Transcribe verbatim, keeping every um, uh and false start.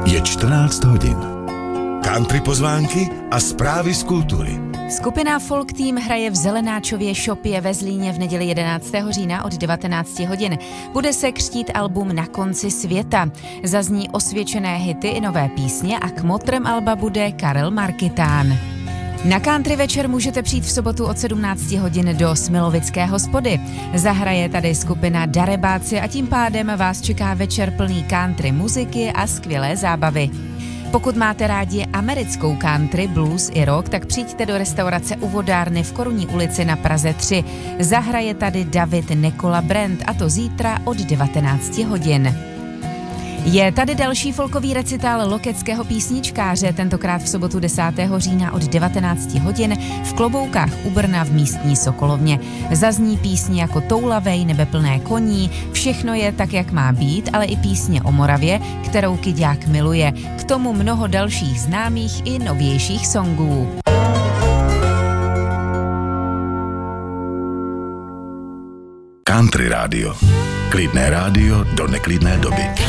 Je čtrnáct hodin. Country pozvánky a zprávy z kultury. Skupina Folk Team hraje v Zelenáčově šopě ve Zlíně v neděli jedenáctého října od devatenáct hodin. Bude se křtít album Na konci světa. Zazní osvědčené hity i nové písně a kmotrem alba bude Karel Markitán. Na country večer můžete přijít v sobotu od sedmnáct hodin do Smilovické hospody. Zahraje tady skupina Darebáci a tím pádem vás čeká večer plný country muziky a skvělé zábavy. Pokud máte rádi americkou country, blues i rock, tak přijďte do restaurace u Vodárny v Korunní ulici na Praze tři. Zahraje tady David Nikola Brand a to zítra od devatenáct hodin. Je tady další folkový recitál lokeckého písničkáře, tentokrát v sobotu desátého října od devatenáct hodin v Kloboukách u Brna v místní Sokolovně. Zazní písně jako Toulavej, Nebe plné koní, Všechno je tak, jak má být, ale i písně o Moravě, kterou Kyďák miluje. K tomu mnoho dalších známých i novějších songů. Country rádio. Klidné rádio do neklidné doby.